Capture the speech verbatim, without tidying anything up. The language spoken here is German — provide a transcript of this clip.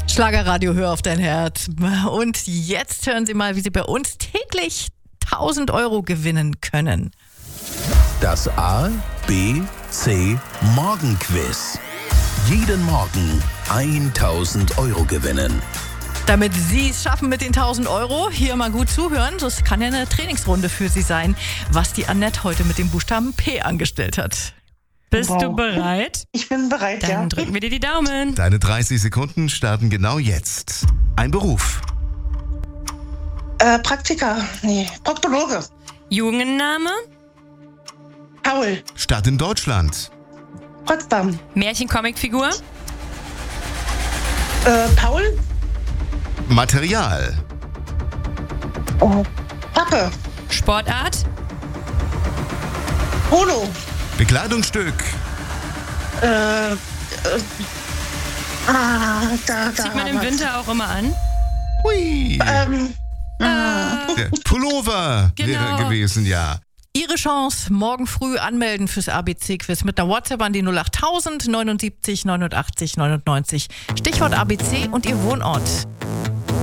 Schlagerradio, hör auf dein Herz. Und jetzt hören Sie mal, wie Sie bei uns täglich tausend Euro gewinnen können. Das A, B, C Morgenquiz. Jeden Morgen tausend Euro gewinnen. Damit Sie es schaffen mit den tausend Euro, hier mal gut zuhören. Das kann ja eine Trainingsrunde für Sie sein, was die Annette heute mit dem Buchstaben P angestellt hat. Bist Wow. du bereit? Ich bin bereit, Dann ja. drücken wir dir die Daumen. Deine dreißig Sekunden starten genau jetzt. Ein Beruf, Äh, Praktika, nee, Proktologe. Jungenname? Paul, Stadt in Deutschland, Potsdam. Märchen-Comicfigur? Äh, Paul, Material, oh, Pappe, Sportart? Polo, Bekleidungsstück, äh, äh, ah, da, da. Zieht man im was. Winter auch immer an? hui, Ähm, der Pullover Genau. wäre gewesen, ja. Ihre Chance, morgen früh anmelden fürs A B C-Quiz mit einer WhatsApp an die null acht tausend neunundsiebzig neunundachtzig neunundneunzig. Stichwort A B C und Ihr Wohnort.